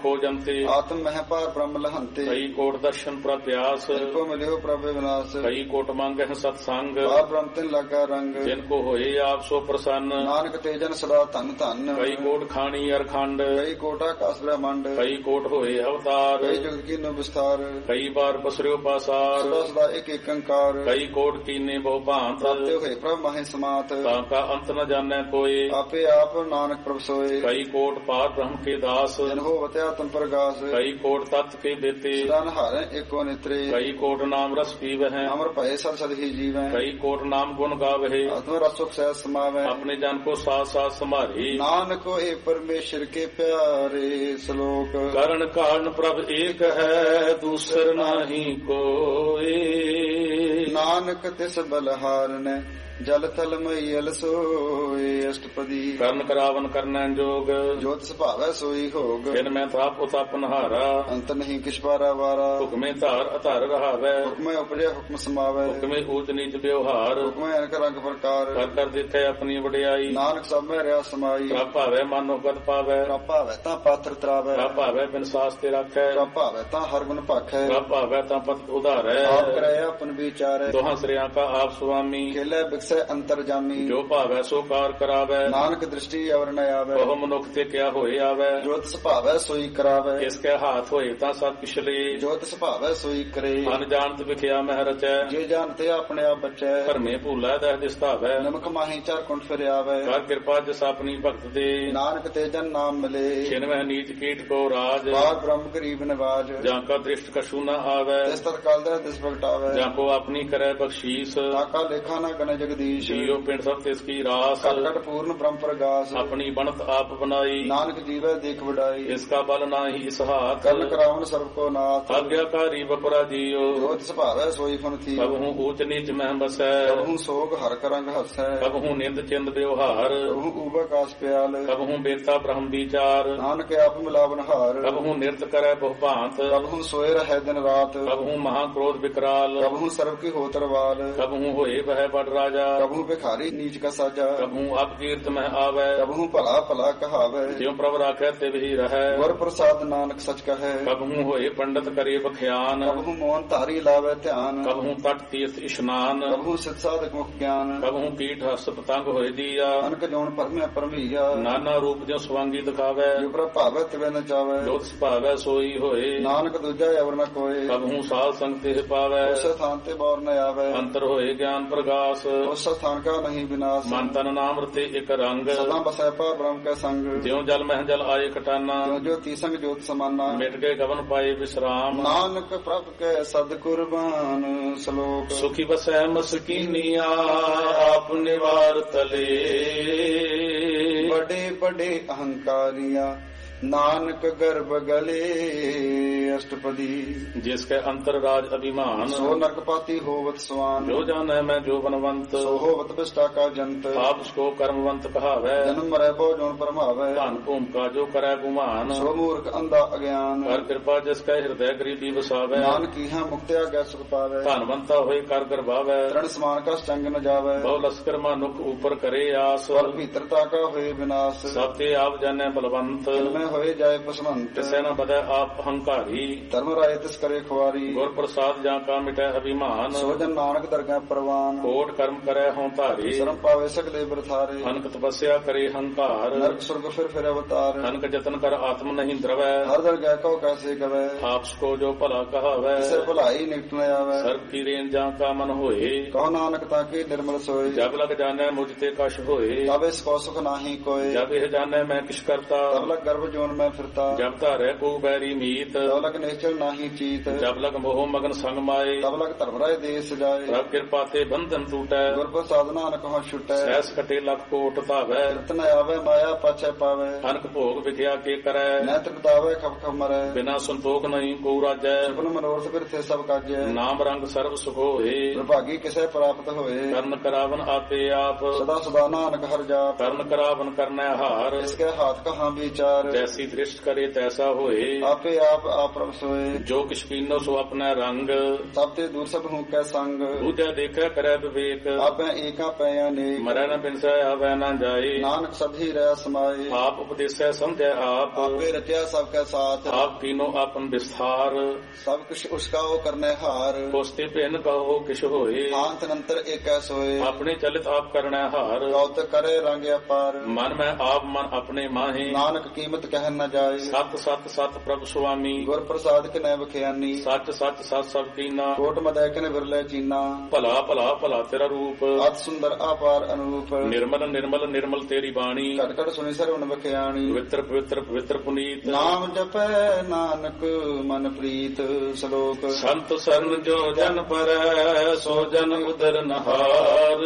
खोजंते आत्म मह पार ब्रह्म लहंते कई कोट दर्शन प्रत्यास को मिलियो प्रभु विनाश कई कोट मांगे सत्संग पार ब्रह्म तिन लगा रंग जिनको होए आप सो प्रसन्न नानक तेजन सदा धन धन कई कोट खानी अरखंड कई कोटा काश ब्रह्मांड कई कोट होए अवतार कई जुग की नो विस्तार कई बार पसरियो पासार सदा सदा एक एक अंकार कई कोट कीने बहु भांत प्राप्त हुए प्रभु महे समात ताका अंत न जाने कोई आपे आप नानक प्रभु सोए कई कोट पार ब्रह्म के दास जन हो बत्या तुम प्रगास कई कोट तत्व के देते सदा नहारे एको नेत्रे कई कोट नाम रस पीवह अमर भय सद सद ही जीवै कई कोट नाम गुण गावहे आत्म रसुख सहज समावै अपने जन को साथ साथ संभारी नानक ए परमेश्वर के प्यारे श्लोक करण कारण प्रभ एक है दूसर नाही कोई नानक तिस बलहारन जल थल मईल सोए अष्टपदी करण करावन करना जोग जोत सुभावै सोई होग जिन में ताप उतापन हारा अंत नहीं किस पारा वारा हुक्मे धार अधार रहावै हुक्म उपजे हुक्म समावै हुक्मे ऊच नीच व्यवहार हुक्म अनक रंग प्रकार कर दिखे अपनी वडियाई नानक सब में रहा समाई रब भावै मानो गद पावै रब भावै ता पात्र त्रावै रब भावै बिन सास ते रखै रब भावै ता हर गुण भाखै रब भावै ता पत उधारै आप करे अपन विचारै दोहां सिरियां का आप स्वामी खेलै बिकसै अंतर जामी जो भावै सो कार करावै नानक दृष्टि अवर न आवै बहु मनुख ते क्या होए आवै जोत सुभावै सोई करावै इसके हाथ होए ता सत पिछले जोत सुभावै सोई करे अनजानत विखिया मह रचै जे जानते अपने आप बचै धर्मे भूलै दह दिसतावै नमक माही चार कुंठ फिर आवै कर कृपा जस अपनी भक्त दे नानक तेजन नाम मिले छिन वह नीच कीट को राज बाग ब्रह्म गरीब नवाज जाका दृष्ट कछु न आवै तिस तरकाल दह दिस प्रगटावै जाको अपनी करे बख्शीस ताका लेखा न गण जगदीश जीरो पिंड सब तिसकी रास कट पूर्ण ब्रह्म प्रगास अपनी बनत आप बनाई नानक जीवै देख बढ़ाई इसका बल नाही इस हाथ कर्ण करावन सर्व को नाथ आज्ञाकारी बपुरा जियो जोत सुभावै सोई फन थी कबहू ऊच नीच मह बसै कबहू सोग हर करंग हसै कबहू निंद चिंद व्यवहार कबहू ऊबा काश प्याल कबहू बेता ब्रह्म विचार नानक आप मिलावन हार कबहू नृत्य करे बहु भांत कबहू सोए रहे दिन रात कबहू महाक्रोध विकराल कबहू सर्व की होतरवाल कबहू होए वह बड़ राजा कबहू भिखारी नीच का साजा कबहू अपकीर्त में आवे कबहू भला भला कहावै ज्यों प्रभ राखै तिव ही रहै गुर प्रसाद नानक सच कहे कबहू होए पंडित करे बख्यान कबहू मोहन धारी लावे ध्यान कबहू तट तीर्थ स्नान कबहू सिद्ध साधक मुख ज्ञान कबहू कीट हस पतंग होए दिया अनक जोन परमे परमिया नाना रूप ज्यों स्वांगी दिखावे जो प्रभ भावै तिवे न चावै जोत सुभावै सोई होए नानक दूजा अवर न कोय कबहू साल संग तिह पावै उस स्थान ते बार न आवे अंतर होए ज्ञान प्रगास उस स्थान का नहीं विनाश मन तन नाम रते एक रंग सदा बसै पर ब्रह्म का संग ज्यों जल मह जल आए खटाना जो ज्योति संग ज्योत समाना मिट गए गवन पाए विश्राम नानक प्रभ के सद कुर्बान श्लोक सुखी बसै मस्कीनिया आप निवार तले बड़े बड़े अहंकारिया नानक गर्भ गले अष्टपदी जिसके अंतर राज अभिमान सो नरकपाती होवत स्वान जो जाने मैं जो बनवंत सो होवत बिष्टा का जंत आप उसको कर्मवंत कहावै जन्म मरै बो जोन परमावै धन भूम का जो करे गुमान सो मूर्ख अंधा अज्ञान कर कृपा जिसके हृदय गरीबी बसावै नानकी है मुक्त्या गै सुख पावै धनवंता होए कर गर्भावै तरण समान का चंग न जावै बहु लश्कर मानुख ऊपर करे आस स्वर भीतरता का होए विनाश सब ते आप जाने बलवंत में होए जाए पसमंत तिसै न बदै आप अहंकारी धर्म राय तिस करे खुआरी गुर प्रसाद जा का मिटै अभिमान सोजन नानक दरगाह परवान कोट कर्म करे हों धारी शर्म पावे सकले बरथारे अनक तपस्या करे हंकार नरक स्वर्ग फिर अवतार अनक जतन कर आत्म नहीं द्रवै हर दरगाह को कैसे गवै आपको जो भला कहावै इसे भलाई निकट न आवे सर्व की रेन जा का मन होए कहो नानक ताके निर्मल सोए जब लग जाने मुझ ते कश होए तब इसको सुख नाही कोय जब यह जाने मैं किस करता तब लग गर्भ जोन में फिरता जब धारे को बैरी मीत तब लग नेचर नाही चीत जब लग मोह मगन संग माए तब लग धर्म राय देश जाए प्रभ कृपा ते बंधन टूटै गुर प्रसाद नानक हो छुटै सहस कटे लख कोट धावै रतन आवे माया पाछे पावे अनक भोग विख्या के करे नैतिक दावे खप खप मरै बिना संतोख नहीं को राजै सपन मनोरथ बिरथे सब काजै नाम रंग सर्व सुख होए विभागी किसे प्राप्त होए कर्ण करावन आपे आप सदा सदा नानक हर जाप कर्ण करावन करनै हार इसके हाथ कहाँ विचार जैसी दृष्ट करे तैसा होए ਆਪੇ ਆਪ ਆਪਰਭ ਸੋਏ जो किछ कीनो सो अपना रंग ਸਭ ਤੇ ਦੂਰ ਸਭ ਹੂੰ ਕੈ ਸੰਗ दूजा देखा करे विवेक ਆਪੈ ਏਕਾ ਪੈ ਅਨੇਕ मरै न बिनसै आवे न जाए ਨਾਨਕ ਸਭੀ ਰਹਿ ਸਮਾਏ आप उपदेसै समझै आप ਆਪੇ ਰਚਿਆ ਸਭ ਕੈ ਸਾਥ आप कीनो आपन विस्तार ਸਭ ਕੁਛ ਉਸਕਾ ਉਹ ਕਰਨੇ ਹਾਰ कोस्ते भिन्न कहो किछ होए ਆਂਤ ਅਨੰਤਰ ਏਕੈ ਸੋਏ अपने चलित आप करना हार ਕੌਤ ਕਰੇ ਰੰਗ ਅਪਾਰ मन में आप मन अपने माहे ਨਾਨਕ ਕੀਮਤ ਕਹਿ ਨ ਜਾਏ सत सत सत प्रभु स्वामी ਗੁਰ ਪ੍ਰਸਾਦ ਕਿਨੈ ਬਖਿਆਨੀ सच सच सत सब कीना ਕੋਟ ਮਦੈ ਕਿਨ ਵਿਰਲੇ ਚੀਨਾ भला भला भला तेरा रूप ਅਤ ਸੁੰਦਰ ਆਪਾਰ ਅਨੂਪ निर्मल निर्मल निर्मल तेरी बाणी ਘਟ ਘਟ ਸੁਣੀ ਸਰਵਣ ਬਖਿਆਣੀ पवित्र पवित्र पवित्र पुनीत ਨਾਮ ਜਪੈ ਨਾਨਕ ਮਨ ਪ੍ਰੀਤ ਸ਼ਲੋਕ संत सरन जो जन पर सो जन उदर नहार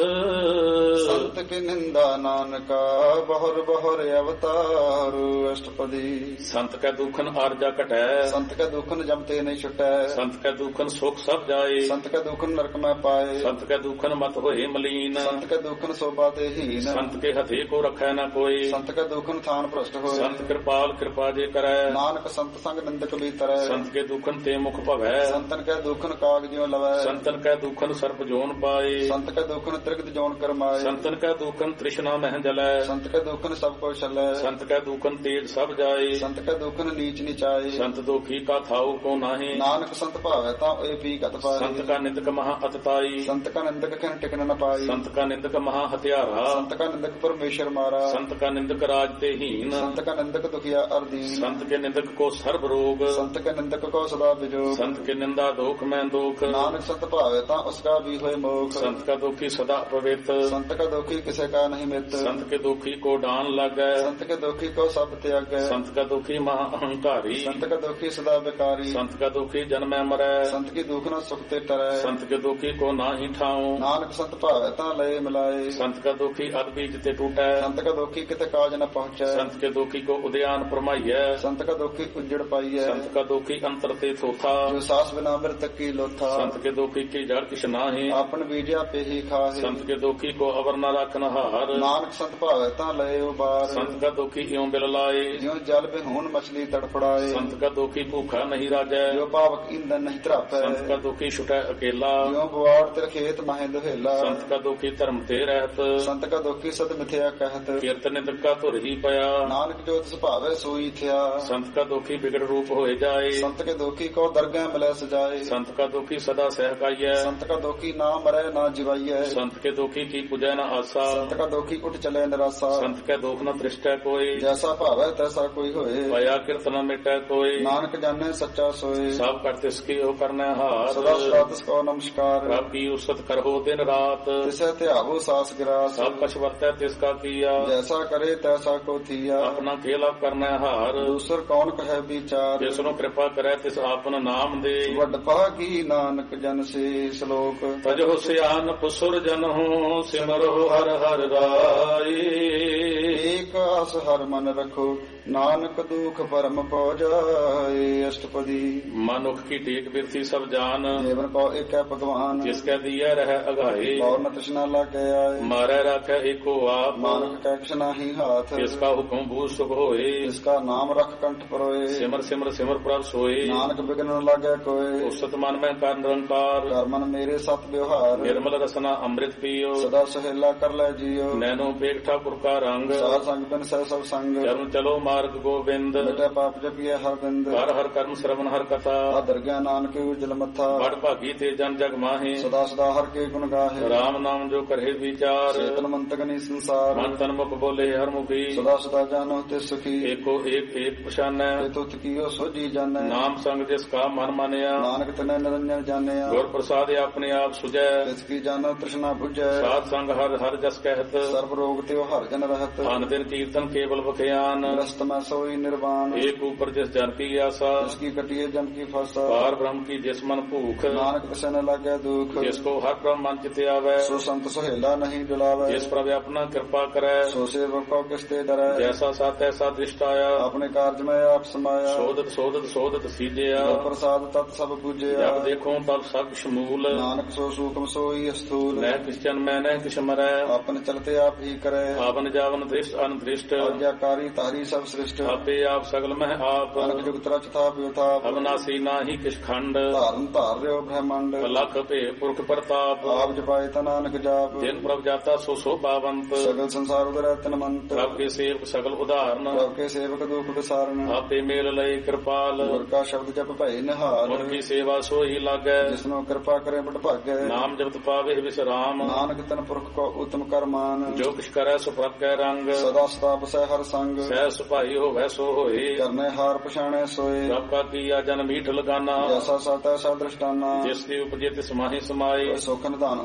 ਸੰਤ ਕੀ ਨਿੰਦਾ ਨਾਨਕਾ ਬਹੁਰ ਬਹੁਰ ਅਵਤਾਰ ਅਸ਼ਟਪਦੀ संत कै दुखन आरजा घटै ਸੰਤ ਕੈ ਦੁਖਨ ਜਮਤੇ ਨਹੀਂ ਛੁਟੈ संत कै दुखन सुख सब जाए ਸੰਤ ਕੈ ਦੁਖਨ ਨਰਕ ਮੈਂ ਪਾਏ संत कै दुखन मत होए मलीन ਸੰਤ ਕੈ ਦੁਖਨ ਸੋਭਾ ਤੇ ਹੀਨ संत के हथे को रखै न कोई ਸੰਤ ਕੈ ਦੁਖਨ ਥਾਨ ਭ੍ਰਸ਼ਟ ਹੋਏ संत कृपाल कृपा जे करै ਨਾਨਕ ਸੰਤ ਸੰਗ ਨਿੰਦਕ ਵੀ ਤਰੈ संत के दुखन ते मुख भवै ਸੰਤਨ ਕੈ ਦੁਖਨ ਕਾਗ ਜਿਉ ਲਵੈ संतन कै दुखन सर्प जोन पाए ਸੰਤ ਕੈ ਦੁਖਨ ਤ੍ਰਿਗਤ ਜੋਨ ਕਰਮਾਏ संतन कै दुखन तृष्णा मह जलै ਸੰਤ ਕੈ ਦੁਖਨ ਸਭ ਕੋ ਛਲੈ संत कै दुखन तेज सब जाए ਸੰਤ ਕੈ ਦੁਖਨ ਨੀਚ ਨਿਚਾਏ संत दुखी का थाऊ को नाहे ਨਾਨਕ ਸੰਤ ਭਾਵੈ ਤਾਂ ਏ ਪੀ ਕਤ ਪਾਏ संत का निंदक महा अतताई ਸੰਤ ਕਾ ਨਿੰਦਕ ਖਨ ਟਿਕਨ ਨ ਪਾਈ संत का निंदक महा हत्यारा ਸੰਤ ਕਾ ਨਿੰਦਕ ਪਰਮੇਸ਼ਰ ਮਾਰਾ संत का निंदक राज ते हीन ਸੰਤ ਕਾ ਨਿੰਦਕ ਦੁਖੀਆ ਅਰਦੀਨ संत के निंदक को सर्व रोग ਸੰਤ ਕਾ ਨਿੰਦਕ ਕੋ ਸਦਾ ਵਿਜੋਗ संत के निंदा दोख में दोख ਨਾਨਕ ਸੰਤ ਭਾਵੈ ਤਾਂ ਉਸਕਾ ਵੀ ਹੋਏ ਮੋਖ संत का दुखी सदा पवित्र ਸੰਤ ਕਾ ਦੁਖੀ ਕਿਸੇ ਕਾ ਨਹੀਂ ਮਿੱਤ संत के दुखी को डान लगै ਸੰਤ ਕੇ ਦੁਖੀ ਕੋ ਸਭ ਤਿਆਗੈ संत का दुखी महा अहंकारी ਸੰਤ ਕਾ ਦੁਖੀ ਸਦਾ ਬਿਕਾਰੀ संत का दुखी जन्म मरै ਸੰਤ ਕੀ ਦੁਖ ਨ ਸੁਖ ਤੇ ਟਰੈ संत के दुखी को नाही ठाऊं ਨਾਨਕ ਸੰਤ ਭਾਵੈ ਤਾਂ ਲਏ ਮਿਲਾਏ संत का दुखी अद बीज ते टूटै ਸੰਤ ਕਾ ਦੁਖੀ ਕਿਤੇ ਕਾਜ ਨ ਪਹੁੰਚੈ संत के दुखी को उद्यान परमाइयै ਸੰਤ ਕਾ ਦੁਖੀ ਉਜੜ ਪਾਈਐ संत का दुखी अंतर ते थोथा ਜੋ ਸਾਸ ਬਿਨਾ ਮਿਰਤਕ ਕੀ ਲੋਥਾ संत के दुखी की जड़ किछ नाहि ਆਪਨ ਬੀਜਿਆ ਪੇਹੀ ਖਾਹੇ संत के दुखी को अवर न रखन हार ਨਾਨਕ ਸੰਤ ਭਾਵੈ ਤਾਂ ਲਏ ਉਬਾਰ संत का दुखी इਉਂ बिल लाए ਜਿਉ ਜਲ ਬਿਹੂਨ ਮਛਲੀ ਤੜਫੜਾਏ संत का दुखी भूखा नहीं राजै ਜੋ ਪਾਵਕ ਇੰਦਨ ਨਹੀਂ ਧਰਾਪੈ संत का दुखी छुटै अकेला ਜਿਉ ਬਵਾੜ ਤੇ ਖੇਤ ਮਹਿ ਦੁਹੇਲਾ संत का दुखी धर्म ते रहत ਸੰਤ ਕਾ ਦੁਖੀ ਸਦ ਮਿਥਿਆ ਕਹਿਤ कीर्तन निंदक का धुर ही पया ਨਾਨਕ ਜੋ ਤਿਸ ਭਾਵੈ ਸੋਈ ਥਿਆ संत का दुखी बिगड़ रूप होए जाए ਸੰਤ ਕੇ ਦੁਖੀ ਕੋ ਦਰਗਹਿ ਮਿਲੈ ਸਜਾਏ संत का दुखी सदा सहकाइयै ਸੰਤ ਕਾ ਦੁਖੀ ਨਾ ਮਰੈ ਨਾ ਜਿਵਾਈਐ संत के दुखी की पूजै न आसा ਸੰਤ ਕਾ ਦੁਖੀ ਉੱਠ ਚਲੇ ਨਿਰਾਸਾ संत के दुख न दृष्टै कोई ਜੈਸਾ ਭਾਵੈ ਤੈਸਾ ਕੋਈ ਹੋਏ पया कीर्तन मिटै कोई ਨਾਨਕ ਜਾਣੈ ਸੱਚਾ ਸੋਏ सब कर तिसकी हो करना ਸਦਾ हाथ ਸਦਾ ਤਿਸ ਕੋ ਨਮਸਕਾਰ रब की उसत करहो दिन रात ਤਿਸੈ ਧਿਆਵੋ ਸਾਸ ਗਿਰਾਸ सब कछ वर्तै तिसका किया ਜੈਸਾ ਕਰੇ ਤੈਸਾ ਕੋ ਥੀਆ अपना खेला करना हार ਦੂਸਰ ਕੌਣ ਕਹੈ ਵਿਚਾਰ जिसनु कृपा करे तिस आपन नाम दे ਵੱਡ ਭਾਗੀ ਨਾਨਕ ਜਨ ਸੇ ਸ਼ਲੋਕ तजो सियान पुसुर जन हो सिमरो हर हर राई ਏਕ ਆਸ ਹਰ ਮਨ ਰਖੋ ਨਾਨਕ ਦੁਖ ਪਰਮ ਪਉ ਜਾਏ ਅਸ਼ਟਪਦੀ मनुख की टेक बिरथी सब जान ਜੀਵਨ ਕੋ ਏਕੈ ਭਗਵਾਨ जिसके दिया रह अघाए ਔਰ ਨ ਤ੍ਰਿਸ਼ਨਾ ਲਾਗੈ ਆਏ मारे राखे एको आप ਨਾਨਕ ਕੈ ਕਿਛ ਨਾਹੀ ਹਾਥ जिसका हुक्म भू सुख होए ਜਿਸਕਾ ਨਾਮ ਰਖ ਕੰਠ ਪਰੋਏ सिमर सिमर सिमर प्रभ सोए ਨਾਨਕ ਬਿਗਨ ਨ ਲਾਗੈ ਕੋਏ उसत मन में कर निरंकार ਘਰ ਮਨ ਮੇਰੇ ਸਤ ਵਿਵਹਾਰ निर्मल रसना अमृत पियो ਸਦਾ ਸਹੇਲਾ ਕਰ ਲੈ ਜੀਓ नैनो पेट ठाकुर का रंग ਸਾਧ ਸੰਗ ਬਿਨ ਸਹਿ ਸਭ ਸੰਗ चरण चलो मार्ग गोविंद ਮਿਟੈ ਪਾਪ ਜਪੀਐ ਹਰ ਬਿੰਦ हर हर कर्म श्रवण हर कथा ਆਦਰ ਗਿਆਨ ਨਾਨਕ ਉਜਲ ਮੱਥਾ बड़ भागी ते जन जग माहे ਸਦਾ ਸਦਾ ਹਰ ਕੇ ਗੁਣ ਗਾਹੇ राम नाम जो करे विचार ਚੇਤਨ ਮੰਤਕ ਨੀ ਸੰਸਾਰ मन तन मुख बोले हर मुखी ਸਦਾ ਸਦਾ ਜਾਨੋ ਤੇ ਸੁਖੀ एको एक पछानै ਤੇ ਤੁਤ ਕੀਓ ਸੋਜੀ ਜਾਣੈ नाम संग जिसका मन मानिया ਨਾਨਕ ਤਨੈ ਨਿਰੰਜਨ ਜਾਣਿਆ गुर प्रसाद अपने आप सुजै ਤਿਸ ਕੀ ਜਾਣੋ ਤ੍ਰਿਸ਼ਨਾ 부ਜੈ साध संग हर हर जस कहत ਸਰਬ ਰੋਗ ਤੇ ਹਰ ਜਨ ਰਹਤ अन दिन कीर्तन केवल बख्यान ਰਸਤ ਮੈਂ ਸੋਈ ਨਿਰਵਾਣ एक ऊपर जिस जन की आशा ਤਿਸ ਕੀ ਕਟਿਏ ਜਮ ਕੀ ਫਾਸਾ पार ब्रह्म की जिस मन भूख ਨਾਨਕ ਤਿਸੈ ਨ ਲਾਗੈ ਦੁਖ जिसको हर ब्रह्म मन चित आवे ਸੋ ਸੰਤ ਸੁਹੇਲਾ ਨਹੀਂ ਡੁਲਾਵੈ जिस प्रभु अपना कृपा करे ਸੋ ਸੇਵਕ ਕੋ ਕਿਸ ਤੇ ਡਰੈ जैसा साथ ऐसा दृष्ट आया ਆਪਣੇ ਕਾਰਜ ਮੈਂ ਆਪ ਸਮਾਇਆ सोदत सोदत सोदत सीजया ਗੁਰ ਪ੍ਰਸਾਦ ਤਤ ਸਭ ਪੂਜਿਆ जब देखो तब सब शमूल ਨਾਨਕ ਸੋ ਸੂਖਮ ਸੋਈ ਅਸਥੂਲ न क्रिश्चन मैं न किश मरै ਆਪਨ ਚਲਤੇ ਆਪ ਹੀ ਕਰੈ आवन जावन दृष्ट अनदृष्ट ਆਗਿਆਕਾਰੀ ਤਾਰੀ ਸਭ ਸ੍ਰਿਸ਼ਟ ਆਪੇ ਆਪ ਸਗਲ ਮਹਿ ਆਪ ਅਨਕ ਜੁਗਤ ਰਚ ਥਾਪ ਵਿਥਾਪ ਅਬਨਾਸੀ ਨਾਹੀ ਕਿਛ ਖੰਡ ਧਾਰਨ ਧਾਰ ਰਿਓ ਬ੍ਰਹਮੰਡ ਲਖ ਭੇ ਪੁਰਖ ਪ੍ਰਤਾਪ ਆਪ ਜਪਾਏ ਤਾ ਨਾਨਕ ਜਾਪ ਜਿਨ ਪ੍ਰਭ ਜਾਤਾ ਸੋ ਸੋਭਾਵੰਤ ਸਗਲ ਸੰਸਾਰ ਉਦਰ ਤਨਮੰਤ ਪ੍ਰਭ ਕੇ ਸੇਵਕ ਸਗਲ ਉਦਾਹਰਨ ਪ੍ਰਭ ਕੇ ਸੇਵਕ ਦੁਖ ਵਿਸਾਰਨ ਆਪੇ ਮੇਲ ਲਏ ਕਿਰਪਾਲ ਗੁਰ ਕਾ ਸ਼ਬਦ ਜਪ ਭਏ ਨਿਹਾਲ ਗੁਰ ਕੀ ਸੇਵਾ ਸੋਈ ਲਾਗੈ ਜਿਸਨੂੰ ਕਿਰਪਾ ਕਰੇ ਬਟ ਭਾਗੈ ਨਾਮ ਜਪਤ ਪਾਵੇ ਵਿਸਰਾਮ ਨਾਨਕ ਤਨ ਪੁਰਖ ਕੋ ਉਤਮ ਕਰਮਾਨ ਜੋ ਕਿਛ ਕਰੈ ਸੋ ਪ੍ਰਭ ਕੈ ਰੰਗ ਸਦਾ ਸਦਾ ਬਸੈ ਹਰ ਸੰਗ ਸਹਿ ਸੁਭਾਈ ਹੋਵੈ ਸੋ ਹੋਏ ਕਰਨੇ ਹਾਰ ਪਛਾਣੈ ਸੋਏ ਪ੍ਰਭ ਕਾ ਕੀਆ ਜਨ ਮੀਠ ਲਗਾਨਾ ਐਸਾ ਸਾਤਾ ਸਾ ਦ੍ਰਿਸ਼ਟਾਨਾ ਜਿਸ ਦੀ ਉਪਜੇ ਤਿਸ ਮਾਹੀ ਸਮਾਏ ਸੁਖ ਨਿਧਾਨ